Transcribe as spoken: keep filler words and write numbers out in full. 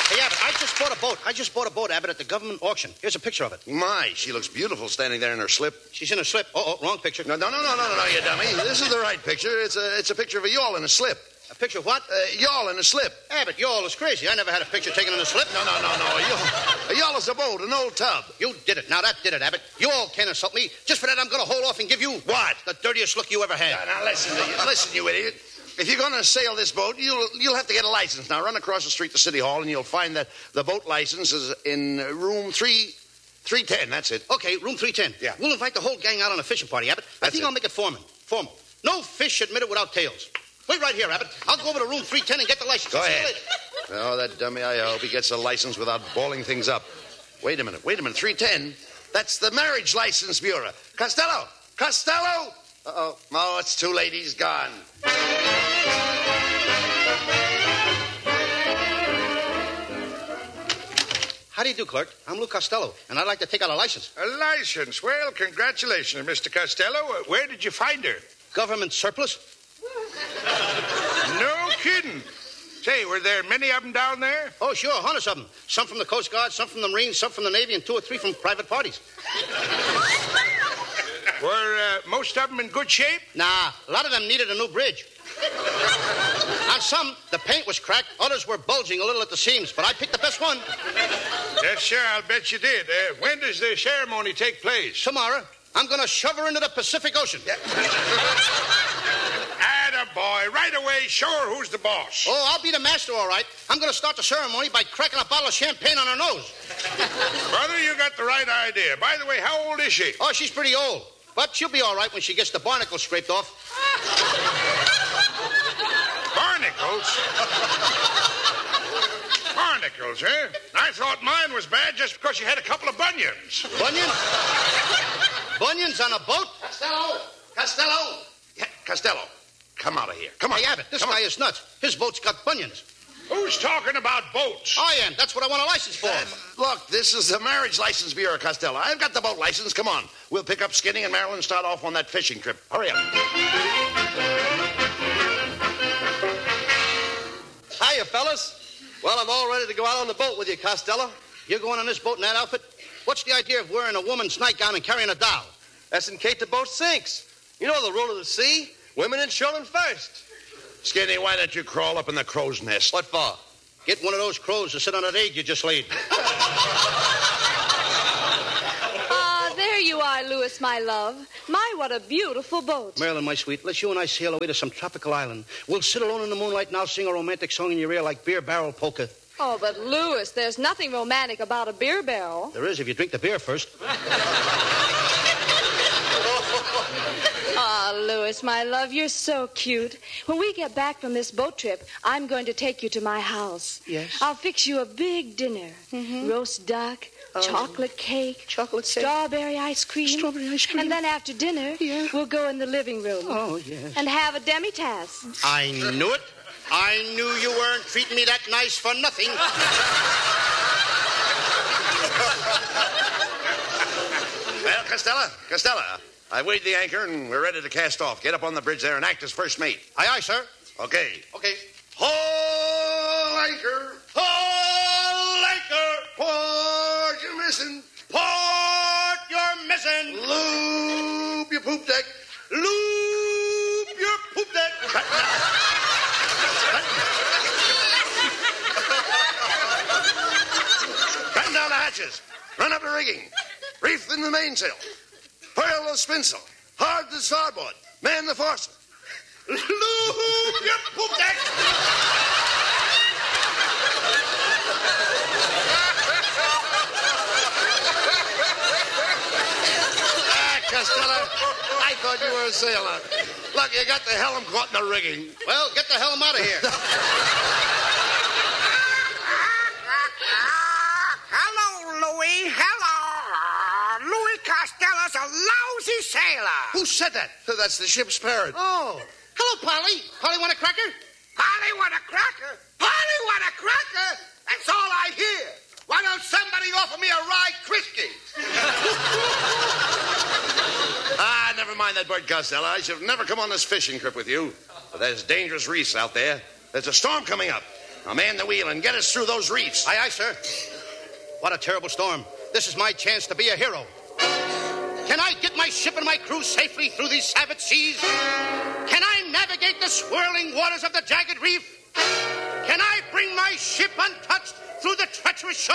Hey, Abbott, I just bought a boat. I just bought a boat, Abbott, at the government auction. Here's a picture of it. My, she looks beautiful standing there in her slip. She's in her slip. Oh, oh, wrong picture. No, no, no, no, no, no, no, you dummy. This is the right picture. It's a, it's a picture of a yawl in a slip. A picture of what? Uh, yawl in a slip. Abbott, yawl is crazy. I never had a picture taken in a slip. No, no, no, no. A yawl, a yawl is a boat, an old tub. You did it. Now, that did it, Abbott. You all can't insult me. Just for that, I'm going to hold off and give you... What? The dirtiest look you ever had. Now, now listen, you, listen, you idiot. If you're going to sail this boat, you'll you'll have to get a license. Now, run across the street to City Hall, and you'll find that the boat license is in room three, three ten. That's it. Okay, room three ten. Yeah. We'll invite the whole gang out on a fishing party, Abbott. I That's think it. I'll make it formal. Formal. No fish admitted without tails. Wait right here, Abbott. I'll go over to room three ten and get the license. Go See you ahead. later. Oh, that dummy, I hope he gets a license without balling things up. Wait a minute, wait a minute. three ten? That's the Marriage License Bureau. Costello! Costello! Uh-oh. Oh, it's too late. He's gone. How do you do, clerk? I'm Lou Costello, and I'd like to take out a license. A license? Well, congratulations, Mister Costello. Uh, Where did you find her? Government surplus? No kidding. Say, were there many of them down there? Oh, sure, hundreds of them. Some from the Coast Guard, some from the Marines, some from the Navy, and two or three from private parties. Were uh, most of them in good shape? Nah, a lot of them needed a new bridge. On some, the paint was cracked. Others were bulging a little at the seams, but I picked the best one. Yes, sir, I'll bet you did. Uh, when does the ceremony take place? Tomorrow, I'm going to shove her into the Pacific Ocean. Attaboy. Right away, show her who's the boss. Oh, I'll be the master, all right. I'm going to start the ceremony by cracking a bottle of champagne on her nose. Brother, you got the right idea. By the way, how old is she? Oh, she's pretty old. But she'll be all right when she gets the barnacles scraped off. Barnacles? Barnacles, eh? I thought mine was bad just because you had a couple of bunions. Bunions? Bunions on a boat? Costello! Costello! Yeah, Costello, come out of here. Come on. Hey, Abbott, this Come guy on. is nuts. His boat's got bunions. Who's talking about boats? I am. That's what I want a license for. Uh, look, this is the Marriage License Bureau, Costello. I've got the boat license. Come on. We'll pick up Skinny and Marilyn and start off on that fishing trip. Hurry up. Hiya, fellas. Well, I'm all ready to go out on the boat with you, Costello. You're going on this boat in that outfit? What's the idea of wearing a woman's nightgown and carrying a doll? That's in case the boat sinks. You know the rule of the sea. Women and children first. Skinny, why don't you crawl up in the crow's nest? What for? Get one of those crows to sit on that egg you just laid. Ah, there you are, Louis, my love. My, what a beautiful boat. Marilyn, my sweet, let's you and I sail away to some tropical island. We'll sit alone in the moonlight and I'll sing a romantic song in your ear like beer barrel polka. Oh, but Louis, there's nothing romantic about a beer barrel. There is if you drink the beer first. Ah, Louis, my love, you're so cute. When we get back from this boat trip, I'm going to take you to my house. Yes? I'll fix you a big dinner. Mm-hmm. Roast duck, Oh. chocolate cake, Chocolate cake. strawberry ice cream. Strawberry ice cream. And then after dinner, Yeah. we'll go in the living room. Oh, yes. And have a demi-tasse. I knew it. I knew you weren't treating me that nice for nothing. Well, Costello, Costello, I weighed the anchor and we're ready to cast off. Get up on the bridge there and act as first mate. Aye, aye, sir. Okay. Okay. Haul anchor! Haul anchor! Port you're missing! Port, you're missing. Loop your poop deck! Loop your poop deck. Batten down the hatches. Run up the rigging. Reef in the mainsail. Furl the spinsail. Hard the starboard. Man the foresail. Loop your poop deck! Ah, Costello, I thought you were a sailor. Look, you got the helm caught in the rigging. Well, get the hell out of here. Hello, Louis. Hello. Louis Costello's a lousy sailor. Who said that? That's the ship's parrot. Oh. Hello, Polly. Polly, want a cracker? Polly want a cracker? Polly want a cracker? That's all I hear. Why don't somebody offer me a rye Christie? Ah, never mind that bird, Costello. I should have never come on this fishing trip with you. But there's dangerous reefs out there. There's a storm coming up. Now man the wheel and get us through those reefs. Aye, aye, sir. What a terrible storm. This is my chance to be a hero. Can I get my ship and my crew safely through these savage seas? Can I navigate the swirling waters of the jagged reef? Can I bring my ship untouched through the treacherous shore?